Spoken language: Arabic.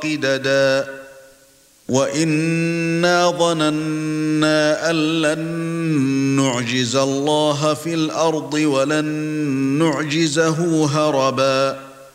قِدَدًا وَإِنَّا ظَنَنَّا أَن لَّن نُّعْجِزَ اللَّهَ فِي الْأَرْضِ وَلَن نُّعْجِزَهُ هَرَبًا